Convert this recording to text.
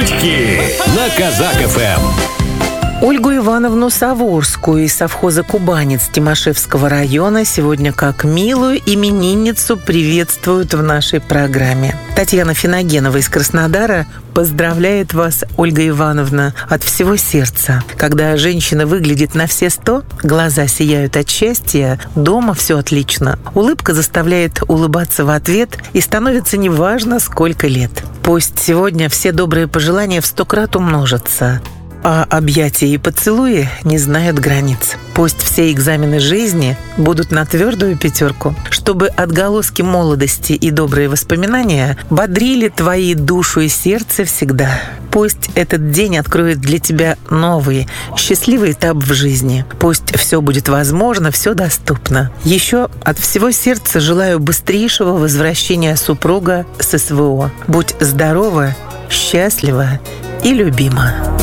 Шутки на Казак-ФМ. Ольгу Ивановну Саворскую из совхоза «Кубанец» Тимошевского района сегодня как милую именинницу приветствуют в нашей программе. Татьяна Финогенова из Краснодара поздравляет вас, Ольга Ивановна, от всего сердца. Когда женщина выглядит на все 100, глаза сияют от счастья, дома все отлично. Улыбка заставляет улыбаться в ответ, и становится неважно, сколько лет. Пусть сегодня все добрые пожелания в 100 крат умножатся, а объятия и поцелуи не знают границ. Пусть все экзамены жизни будут на твердую 5, чтобы отголоски молодости и добрые воспоминания бодрили твои душу и сердце всегда. Пусть этот день откроет для тебя новый, счастливый этап в жизни. Пусть все будет возможно, все доступно. Еще от всего сердца желаю быстрейшего возвращения супруга с СВО. Будь здорова, счастлива и любима.